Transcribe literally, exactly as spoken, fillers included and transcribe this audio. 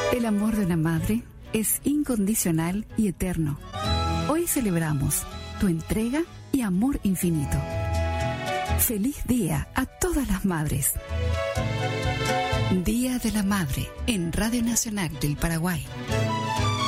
El amor de una madre es incondicional y eterno. Hoy celebramos tu entrega y amor infinito. Feliz día a todas las madres. Día de la Madre en Radio Nacional del Paraguay.